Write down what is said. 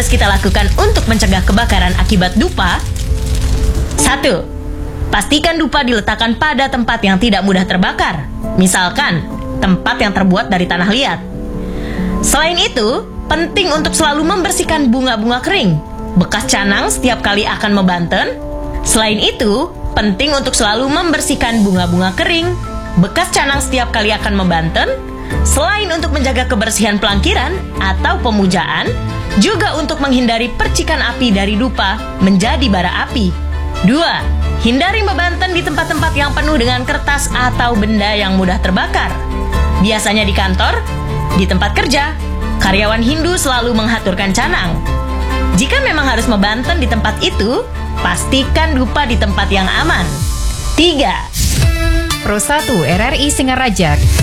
harus kita lakukan untuk mencegah kebakaran akibat dupa? 1. Pastikan dupa diletakkan pada tempat yang tidak mudah terbakar. Misalkan, tempat yang terbuat dari tanah liat. Selain itu, penting untuk selalu membersihkan bunga-bunga kering, bekas canang setiap kali akan membanten. Selain itu, penting untuk selalu membersihkan bunga-bunga kering, bekas canang setiap kali akan membanten. Selain untuk menjaga kebersihan pelangkiran atau pemujaan, juga untuk menghindari percikan api dari dupa menjadi bara api. 2. Hindari membanten di tempat-tempat yang penuh dengan kertas atau benda yang mudah terbakar. Biasanya di kantor, di tempat kerja, karyawan Hindu selalu menghaturkan canang. Jika memang harus membanten di tempat itu, pastikan dupa di tempat yang aman. 3. Pro 1 RRI Singaraja